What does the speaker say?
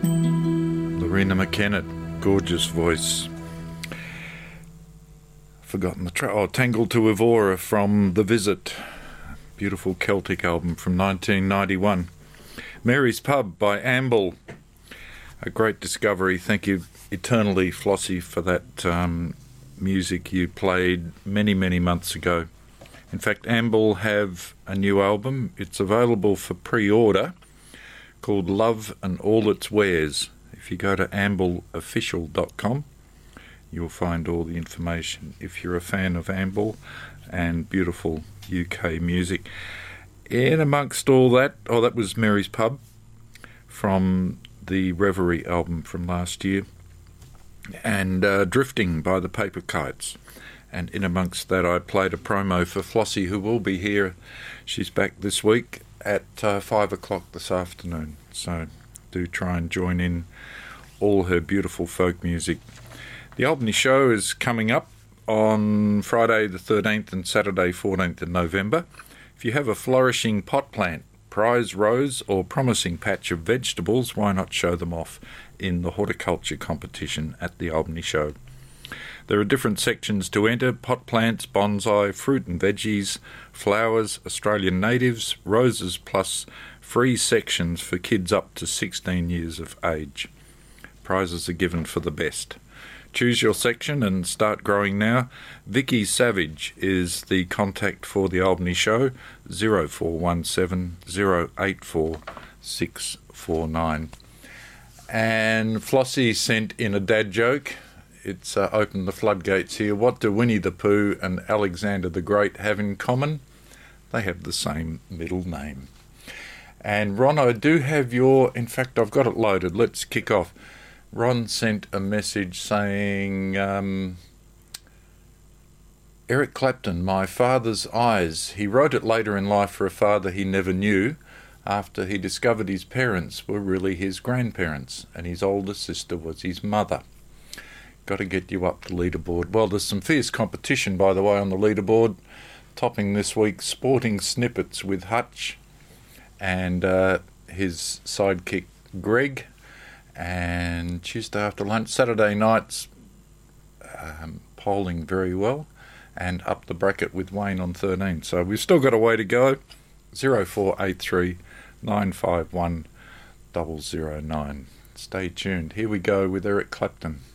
Lorena McKennitt, gorgeous voice. Forgotten the track. Oh, Tangled to Evora from The Visit. Beautiful Celtic album from 1991. Mary's Pub by Amble. A great discovery. Thank you eternally, Flossie, for that music you played many, many months ago. In fact, Amble have a new album. It's available for pre-order, called Love and All Its Wares. If you go to ambleofficial.com, you'll find all the information. If you're a fan of Amble and beautiful UK music. In amongst all that, that was Mary's Pub from the Reverie album from last year, and Drifting by the Paper Kites. And in amongst that, I played a promo for Flossie, who will be here. She's back this week at 5 o'clock this afternoon. So do try and join in all her beautiful folk music. The Albany Show is coming up on Friday the 13th and Saturday 14th of November. If you have a flourishing pot plant, prize rose or promising patch of vegetables, why not show them off in the horticulture competition at the Albany Show? There are different sections to enter: pot plants, bonsai, fruit and veggies, flowers, Australian natives, roses, plus free sections for kids up to 16 years of age. Prizes are given for the best. Choose your section and start growing now. Vicky Savage is the contact for the Albany Show, 0417 084 649. And Flossie sent in a dad joke. It's opened the floodgates here. What do Winnie the Pooh and Alexander the Great have in common? They have the same middle name. And Ron, I do have your... In fact, I've got it loaded. Let's kick off. Ron sent a message saying, Eric Clapton, My Father's Eyes. He wrote it later in life for a father he never knew, after he discovered his parents were really his grandparents, and his older sister was his mother. Got to get you up the leaderboard. Well, there's some fierce competition, by the way, on the leaderboard. Topping this week, Sporting Snippets with Hutch and his sidekick Greg. And Tuesday after lunch, Saturday nights, polling very well, and up the bracket with Wayne on 13. So we've still got a way to go. 0483 951 009. Stay tuned. Here we go with Eric Clapton.